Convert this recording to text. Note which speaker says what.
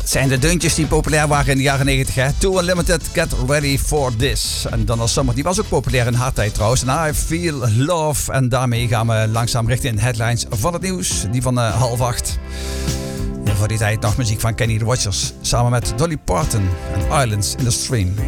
Speaker 1: zijn de deuntjes die populair waren in de jaren 90. Hè? Too Unlimited, Get Ready For This. En Donna Summer, die was ook populair in haar tijd trouwens. En I Feel Love. En daarmee gaan we langzaam richting de headlines van het nieuws. Die van 7:30. En voor die tijd nog muziek van Kenny the Watchers. Samen met Dolly Parton en Islands in the Stream.